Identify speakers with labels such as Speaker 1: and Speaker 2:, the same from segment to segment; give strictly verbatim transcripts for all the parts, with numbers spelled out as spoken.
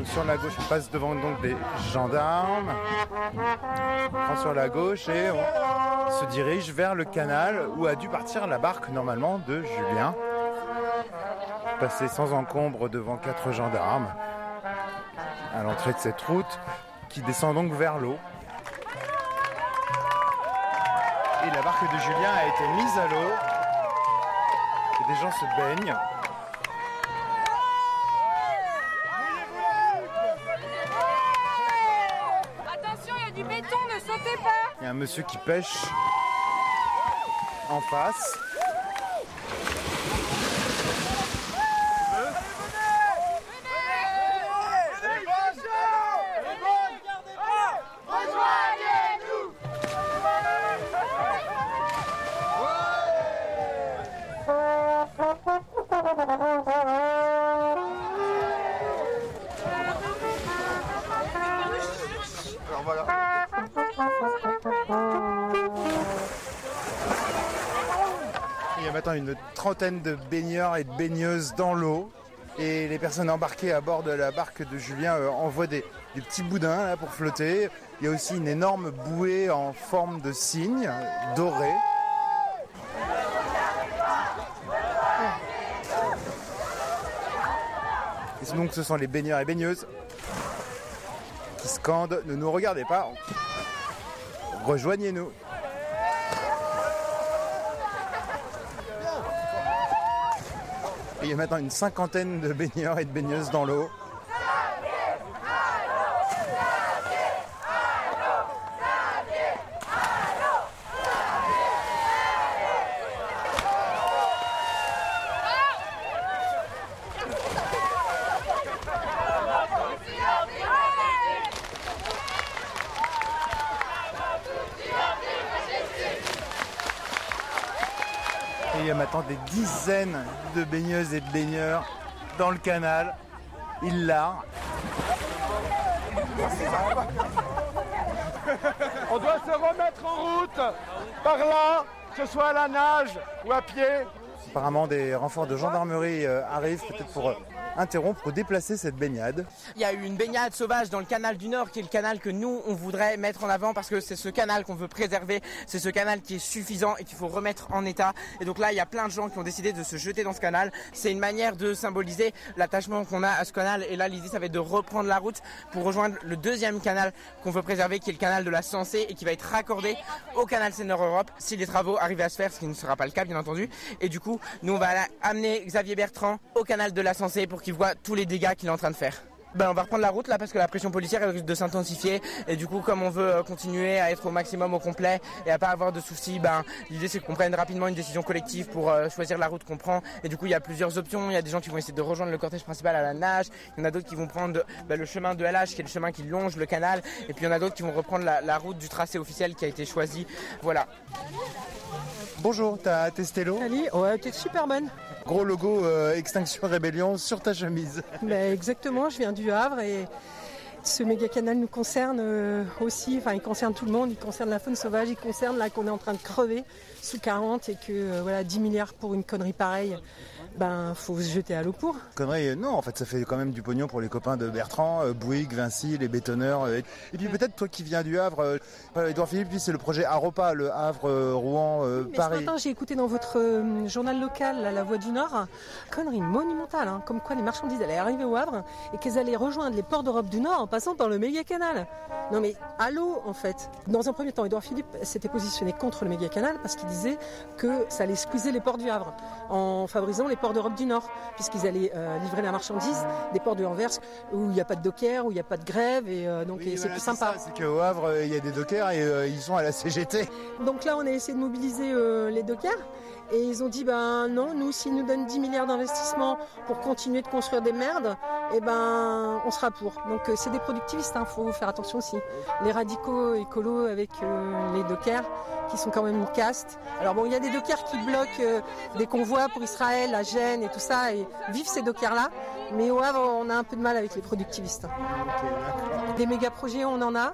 Speaker 1: sur la gauche, on passe devant donc des gendarmes. On prend sur la gauche et on se dirige vers le canal où a dû partir la barque normalement de Julien. Passer sans encombre devant quatre gendarmes à l'entrée de cette route qui descend donc vers l'eau. Et la barque de Julien a été mise à l'eau. Et des gens se baignent.
Speaker 2: Attention, il y a du béton, ne sautez pas.
Speaker 1: Il y a un monsieur qui pêche en face.
Speaker 3: Alors voilà.
Speaker 1: Il y a maintenant une trentaine de baigneurs et de baigneuses dans l'eau. Et les personnes embarquées à bord de la barque de Julien euh, envoient des, des petits boudins là, pour flotter. Il y a aussi une énorme bouée en forme de cygne dorée. Et donc ce sont les baigneurs et baigneuses qui scandent « Ne nous regardez pas, rejoignez-nous ». Et il y a maintenant une cinquantaine de baigneurs et de baigneuses dans l'eau. Et il y a maintenant des dizaines de baigneuses et de baigneurs dans le canal. Ils larent.
Speaker 3: On doit se remettre en route par là, que ce soit à la nage ou à pied.
Speaker 1: Apparemment, des renforts de gendarmerie euh, arrivent peut-être pour euh, interrompre ou déplacer cette baignade.
Speaker 4: Il y a eu une baignade sauvage dans le canal du Nord, qui est le canal que nous, on voudrait mettre en avant parce que c'est ce canal qu'on veut préserver, c'est ce canal qui est suffisant et qu'il faut remettre en état. Et donc là, il y a plein de gens qui ont décidé de se jeter dans ce canal. C'est une manière de symboliser l'attachement qu'on a à ce canal. Et là, l'idée, ça va être de reprendre la route pour rejoindre le deuxième canal qu'on veut préserver, qui est le canal de la Sensée et qui va être raccordé au canal Seine-Nord-Europe si les travaux arrivent à se faire, ce qui ne sera pas le cas, bien entendu. Et du coup, nous, on va amener Xavier Bertrand au canal de la Sensée pour qu'il voit tous les dégâts qu'il est en train de faire. Ben, on va reprendre la route là parce que la pression policière elle risque de s'intensifier et du coup comme on veut continuer à être au maximum au complet et à pas avoir de soucis, ben, l'idée c'est qu'on prenne rapidement une décision collective pour euh, choisir la route qu'on prend et du coup il y a plusieurs options, il y a des gens qui vont essayer de rejoindre le cortège principal à la nage, il y en a d'autres qui vont prendre ben, le chemin de L H qui est le chemin qui longe le canal et puis il y en a d'autres qui vont reprendre la, la route du tracé officiel qui a été choisi, voilà.
Speaker 1: Bonjour, t'as testé l'eau ?
Speaker 5: Salut, ouais, t'es super bonne.
Speaker 1: Gros logo euh, Extinction Rébellion sur ta chemise.
Speaker 5: Ben, exactement, je viens du Havre et ce méga canal nous concerne euh, aussi, enfin il concerne tout le monde, il concerne la faune sauvage, il concerne là qu'on est en train de crever sous quarante et que euh, voilà dix milliards pour une connerie pareille, ben faut se jeter à l'eau pour.
Speaker 1: Connerie, euh, non, en fait ça fait quand même du pognon pour les copains de Bertrand, euh, Bouygues, Vinci, les bétonneurs. Euh, et puis peut-être toi qui viens du Havre, euh, Edouard Philippe, lui c'est le projet Aropa, le Havre, euh, Rouen, euh,
Speaker 5: oui, mais
Speaker 1: Paris.
Speaker 5: Ce matin j'ai écouté dans votre euh, journal local, là, La Voix du Nord, connerie monumentale, hein, comme quoi les marchandises allaient arriver au Havre et qu'elles allaient rejoindre les ports d'Europe du Nord en passant par le méga canal. Non mais à l'eau en fait. Dans un premier temps, Edouard Philippe s'était positionné contre le méga canal parce qu'il disait que ça allait squeezer les ports du Havre en favorisant les ports d'Europe du Nord puisqu'ils allaient euh, livrer la marchandise des ports de Anvers où il n'y a pas de dockers, où il n'y a pas de grève et euh, donc
Speaker 1: Oui,
Speaker 5: et
Speaker 1: voilà,
Speaker 5: c'est plus
Speaker 1: c'est
Speaker 5: sympa.
Speaker 1: ça, c'est qu'au Havre il y a des dockers et euh, ils sont à la C G T.
Speaker 5: Donc là on a essayé de mobiliser euh, les dockers et ils ont dit ben non, nous s'ils nous donnent dix milliards d'investissement pour continuer de construire des merdes, et ben on sera pour. Donc euh, c'est des productivistes, il hein, faut faire attention aussi. Les radicaux écolos avec euh, les dockers qui sont quand même une caste. Alors bon, il y a des dockers qui bloquent euh, des convois pour Israël, la Gênes et tout ça, et vivent ces dockers-là. Mais au Havre, on a un peu de mal avec les productivistes.
Speaker 1: Okay,
Speaker 5: des méga projets, on en a.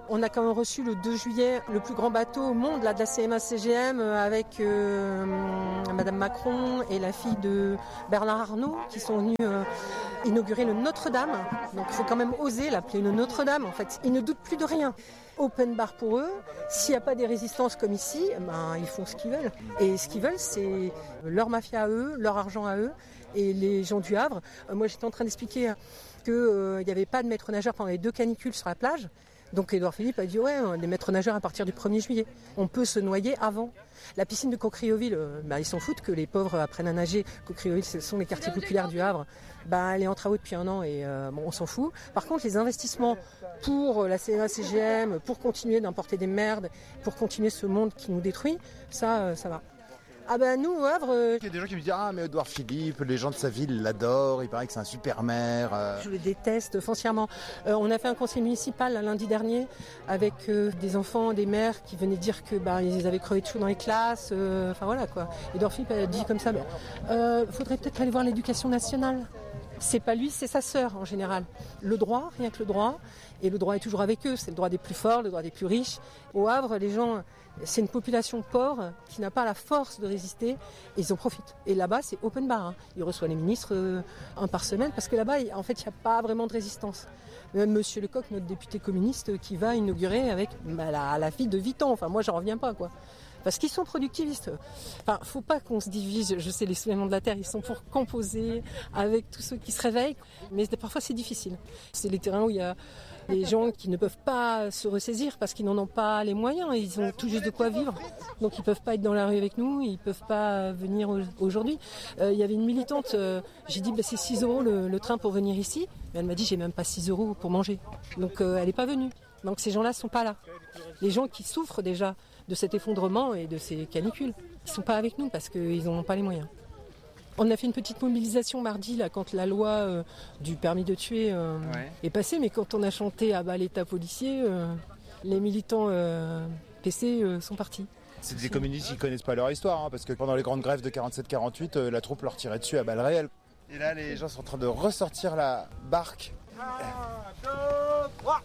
Speaker 5: On a quand même reçu le deux juillet le plus grand bateau au monde là, de la C M A C G M avec euh, Madame Macron et la fille de Bernard Arnault qui sont venus euh, inaugurer le Notre-Dame. Donc il faut quand même oser l'appeler le Notre-Dame. En fait, ils ne doutent plus de rien. Open bar pour eux. S'il n'y a pas des résistances comme ici, ben, ils font ce qu'ils veulent. Et ce qu'ils veulent, c'est leur mafia à eux, leur argent à eux. Et les gens du Havre, euh, moi j'étais en train d'expliquer qu'il euh, n'y avait pas de maîtres nageurs pendant les deux canicules sur la plage. Donc Édouard Philippe a dit ouais, des maîtres nageurs à partir du premier juillet. On peut se noyer avant. La piscine de Cocrioville, euh, bah, ils s'en foutent que les pauvres apprennent à nager. Cocrioville, ce sont les quartiers populaires du Havre. Bah, elle est en travaux depuis un an et euh, bon, on s'en fout. Par contre, les investissements pour la C M A C G M, pour continuer d'importer des merdes, pour continuer ce monde qui nous détruit, ça, euh, ça va. Ah ben nous au Havre... Euh...
Speaker 1: Il y a des gens qui me disent « Ah mais Édouard Philippe, les gens de sa ville l'adorent, il paraît que c'est un super maire. Euh... »
Speaker 5: Je le déteste foncièrement. Euh, on a fait un conseil municipal là, lundi dernier avec euh, des enfants, des mères qui venaient dire que bah, ils avaient crevé de chaud dans les classes. Euh, enfin voilà quoi. Édouard Philippe a dit comme ça, il euh, faudrait peut-être aller voir l'éducation nationale. C'est pas lui, c'est sa sœur en général. Le droit, rien que le droit. Et le droit est toujours avec eux. C'est le droit des plus forts, le droit des plus riches. Au Havre, les gens... C'est une population pauvre qui n'a pas la force de résister et ils en profitent. Et là-bas, c'est open bar. Hein. Ils reçoivent les ministres euh, un par semaine parce que là-bas, en fait, il n'y a pas vraiment de résistance. Même Monsieur Lecoq, notre député communiste, qui va inaugurer avec bah, la, la fille de Vuitton. Enfin, moi, j'en reviens pas, quoi. Parce qu'ils sont productivistes. Enfin, faut pas qu'on se divise. Je sais, les soulèvements de la terre, ils sont pour composer avec tous ceux qui se réveillent. Mais parfois, c'est difficile. C'est les terrains où il y a des gens qui ne peuvent pas se ressaisir parce qu'ils n'en ont pas les moyens. Ils ont tout juste de quoi vivre. Donc, ils peuvent pas être dans la rue avec nous. Ils peuvent pas venir aujourd'hui. Euh, il y avait une militante. Euh, j'ai dit, bah, c'est six euros le, le train pour venir ici. Mais elle m'a dit, j'ai même pas six euros pour manger. Donc, euh, elle n'est pas venue. Donc, ces gens-là sont pas là. Les gens qui souffrent déjà de cet effondrement et de ces canicules, ils ne sont pas avec nous parce qu'ils n'ont pas les moyens. On a fait une petite mobilisation mardi là, quand la loi euh, du permis de tuer euh, ouais. est passée, mais quand on a chanté à bas l'État policier, euh, les militants euh, P C euh, sont partis.
Speaker 1: C'est des communistes qui ne connaissent pas leur histoire, hein, parce que pendant les grandes grèves de quarante-sept quarante-huit, euh, la troupe leur tirait dessus à balles réelles. Et là, les gens sont en train de ressortir la barque. un, deux, trois.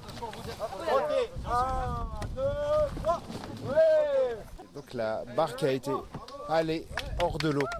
Speaker 1: Ok. un, deux, trois. Ouais. Donc la barque a été allée hors de l'eau.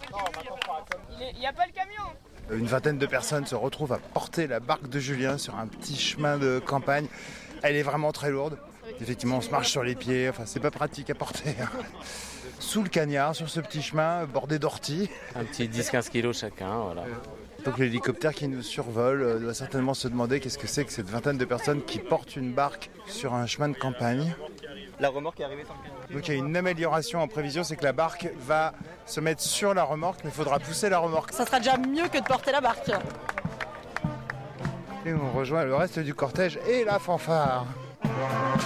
Speaker 2: Il n'y a pas le camion.
Speaker 1: Une vingtaine de personnes se retrouvent à porter la barque de Julien sur un petit chemin de campagne. Elle est vraiment très lourde. Effectivement, on se marche sur les pieds. Enfin, c'est pas pratique à porter. Sous le cagnard, sur ce petit chemin bordé d'orties.
Speaker 6: Un petit dix à quinze kilos chacun, voilà.
Speaker 1: Donc l'hélicoptère qui nous survole doit certainement se demander qu'est-ce que c'est que cette vingtaine de personnes qui portent une barque sur un chemin de campagne.
Speaker 7: La remorque est arrivée sans le camion.
Speaker 1: Donc il y a une amélioration en prévision, c'est que la barque va se mettre sur la remorque, mais il faudra pousser la remorque.
Speaker 8: Ça sera déjà mieux que de porter la barque.
Speaker 1: Et on rejoint le reste du cortège et la fanfare.